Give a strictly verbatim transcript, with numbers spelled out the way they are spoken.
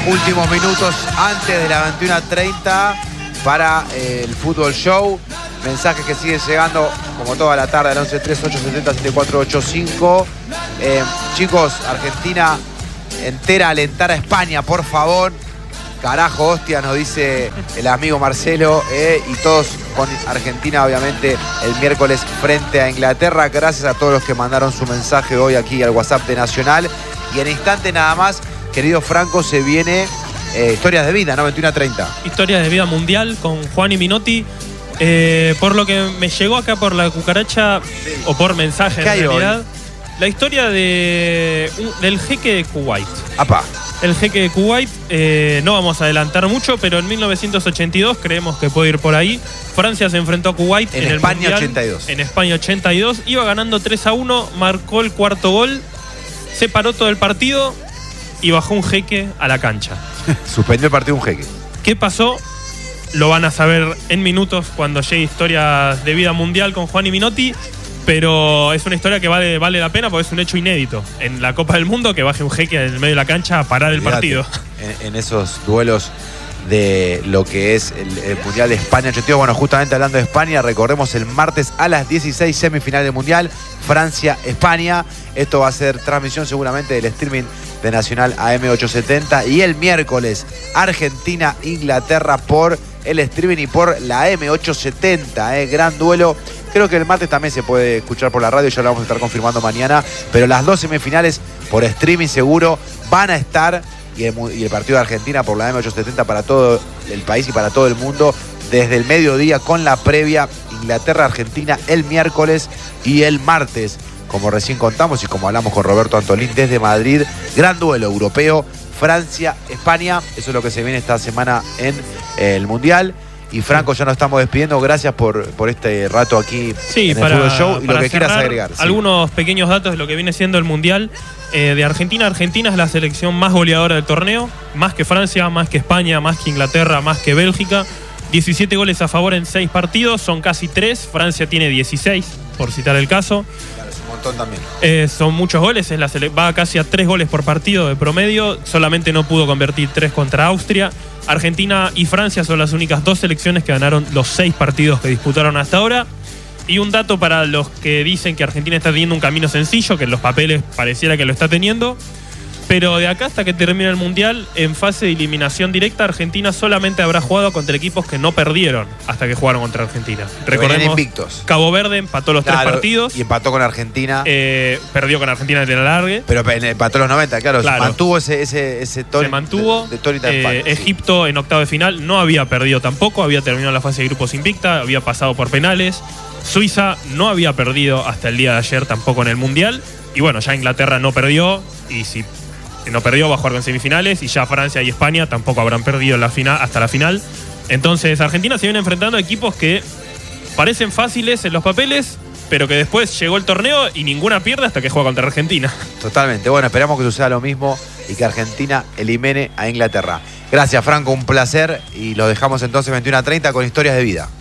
últimos minutos antes de las veintiuna treinta para eh, el Fútbol Show. Mensajes que siguen llegando como toda la tarde al once tres ocho siete cero siete cuatro ocho cinco. Eh, chicos, Argentina entera alentar a España, por favor. Carajo, hostia, nos dice el amigo Marcelo. Eh, y todos con Argentina, obviamente, el miércoles frente a Inglaterra. Gracias a todos los que mandaron su mensaje hoy aquí al WhatsApp de Nacional. Y en instante nada más, querido Franco, se viene eh, Historias de Vida, ¿no? veintiuna treinta. Historias de Vida Mundial con Juan y Minotti. Eh, por lo que me llegó acá por la cucaracha, sí, o por mensaje en realidad, hoy? La historia de, del jeque de Kuwait. Apá. El jeque de Kuwait, eh, no vamos a adelantar mucho, pero en mil novecientos ochenta y dos, creemos que puede ir por ahí, Francia se enfrentó a Kuwait en, en el España Mundial, ochenta y dos. En España ochenta y dos, iba ganando tres a uno, marcó el cuarto gol, se paró todo el partido y bajó un jeque a la cancha. Suspendió el partido un jeque. ¿Qué pasó? Lo van a saber en minutos cuando llegue Historias de Vida Mundial con Juan y Minotti, pero es una historia que vale, vale la pena porque es un hecho inédito en la Copa del Mundo que baje un jeque en el medio de la cancha a parar el partido. En, en esos duelos de lo que es el, el Mundial de España ochenta y dos. Bueno, justamente hablando de España, recordemos el martes a las dieciséis, semifinal del Mundial, Francia-España. Esto va a ser transmisión seguramente del streaming de Nacional A M ochocientos setenta. Y el miércoles, Argentina-Inglaterra por el streaming y por la A M ochocientos setenta. Eh, gran duelo. Creo que el martes también se puede escuchar por la radio, ya lo vamos a estar confirmando mañana. Pero las dos semifinales por streaming seguro van a estar. Y el, y el partido de Argentina por la A M ochocientos setenta para todo el país y para todo el mundo desde el mediodía con la previa Inglaterra-Argentina el miércoles y el martes, como recién contamos y como hablamos con Roberto Antolín desde Madrid, gran duelo europeo, Francia-España. Eso es lo que se viene esta semana en el Mundial. Y Franco, ya nos estamos despidiendo. Gracias por, por este rato aquí sí, en para, el Fútbol Show y lo que quieras agregar. Algunos sí. pequeños datos de lo que viene siendo el Mundial eh, de Argentina. Argentina es la selección más goleadora del torneo, más que Francia, más que España, más que Inglaterra, más que Bélgica. diecisiete goles a favor en seis partidos, son casi tres. Francia tiene dieciséis, por citar el caso. Claro, es un montón también. Eh, son muchos goles, es la sele- va casi a tres goles por partido de promedio. Solamente no pudo convertir tres contra Austria. Argentina y Francia son las únicas dos selecciones que ganaron los seis partidos que disputaron hasta ahora. Y un dato para los que dicen que Argentina está teniendo un camino sencillo, que en los papeles pareciera que lo está teniendo. Pero de acá hasta que termine el Mundial, en fase de eliminación directa, Argentina solamente habrá jugado contra equipos que no perdieron hasta que jugaron contra Argentina. Recordemos, invictos. Cabo Verde empató los claro, tres partidos. Y empató con Argentina. Eh, perdió con Argentina en el alargue. Pero empató los noventa, claro. claro. Se mantuvo ese, ese, ese tono. Se mantuvo. De, de tonita eh, empate, Egipto sí. En octavo de final no había perdido tampoco. Había terminado la fase de grupos invicta. Había pasado por penales. Suiza no había perdido hasta el día de ayer tampoco en el Mundial. Y bueno, ya Inglaterra no perdió. Y si no perdió, va a jugar con semifinales. Y ya Francia y España tampoco habrán perdido la final, hasta la final. Entonces Argentina se viene enfrentando a equipos que parecen fáciles en los papeles, pero que después llegó el torneo y ninguna pierde hasta que juega contra Argentina. Totalmente. Bueno, esperamos que suceda lo mismo y que Argentina elimine a Inglaterra. Gracias, Franco, un placer. Y lo dejamos entonces veintiuna treinta con Historias de Vida.